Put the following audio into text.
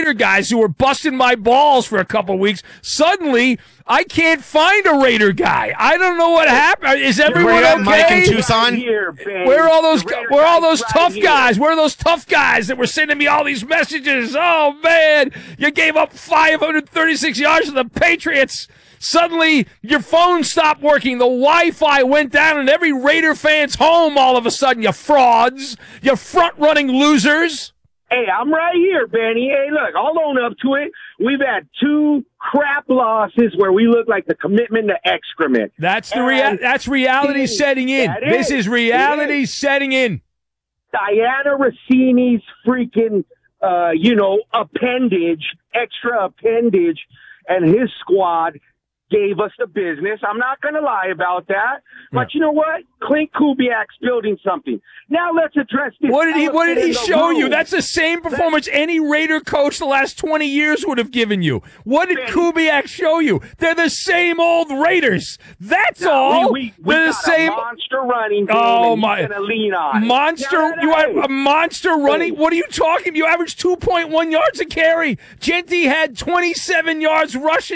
Raider guys who were busting my balls for a couple of weeks. Suddenly, I can't find a Raider guy. I don't know what happened. Is everyone okay? Mike in Tucson? Where are all those tough guys? Where are those tough guys that were sending me all these messages? Oh, man, you gave up 536 yards to the Patriots. Suddenly, your phone stopped working. The Wi-Fi went down, and every Raider fan's home all of a sudden. You frauds. You front-running losers. Hey, I'm right here, Benny. Hey, look, I'll own up to it. We've had 2 crap losses where we look like the commitment to excrement. That's reality setting in. This is reality setting in. Diana Rossini's freaking, extra appendage, and his squad gave us the business. I'm not going to lie about that. But you know what? Clint Kubiak's building something. Now let's address this. What did he show you? That's the same performance any Raider coach the last 20 years would have given you. What did Kubiak show you? They're the same old Raiders. That's all. We They're the got same. A monster running game. Oh and my! He's gonna lean on monster! it. You have a monster running. What are you talking? You averaged 2.1 yards a carry. Genty had 27 yards rushing.